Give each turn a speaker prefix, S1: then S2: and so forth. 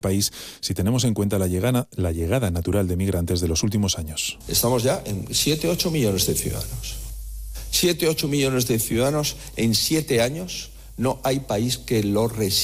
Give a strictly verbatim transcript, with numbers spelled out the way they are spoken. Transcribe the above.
S1: país si tenemos en cuenta la llegada, la llegada natural de migrantes de los últimos años.
S2: Estamos ya en siete u ocho millones de ciudadanos. siete u ocho millones de ciudadanos en siete años, no hay país que lo resista.